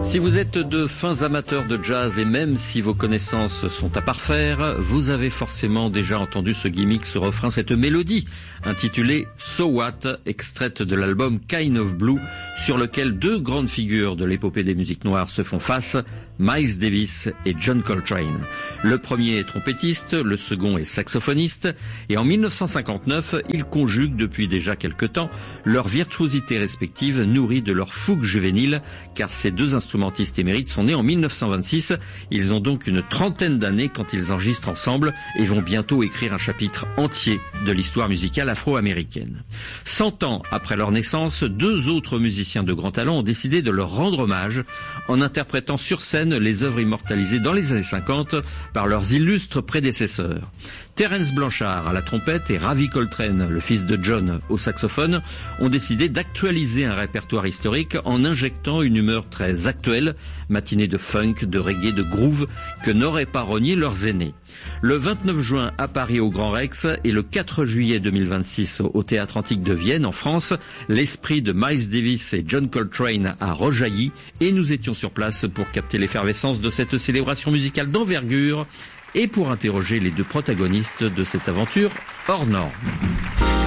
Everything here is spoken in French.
Si vous êtes de fins amateurs de jazz et même si vos connaissances sont à parfaire, vous avez forcément déjà entendu ce gimmick, ce refrain, cette mélodie intitulée So What, extraite de l'album Kind of Blue, sur lequel deux grandes figures de l'épopée des musiques noires se font face, Miles Davis et John Coltrane. Le premier est trompettiste, le second est saxophoniste, et en 1959, ils conjuguent depuis déjà quelque temps leur virtuosité respective nourrie de leur fougue juvénile, car ces deux instrumentistes émérites sont nés en 1926. Ils ont donc une trentaine d'années quand ils enregistrent ensemble et vont bientôt écrire un chapitre entier de l'histoire musicale afro-américaine. 100 ans après leur naissance, deux autres musiciens de grand talent ont décidé de leur rendre hommage en interprétant sur scène les œuvres immortalisées dans les années 50 par leurs illustres prédécesseurs. Terence Blanchard à la trompette et Ravi Coltrane, le fils de John, au saxophone, ont décidé d'actualiser un répertoire historique en injectant une humeur très actuelle, matinée de funk, de reggae, de groove, que n'auraient pas renié leurs aînés. Le 29 juin à Paris au Grand Rex et le 4 juillet 2026 au Théâtre Antique de Vienne en France, l'esprit de Miles Davis et John Coltrane a rejailli et nous étions sur place pour capter l'effervescence de cette célébration musicale d'envergure et pour interroger les deux protagonistes de cette aventure hors norme.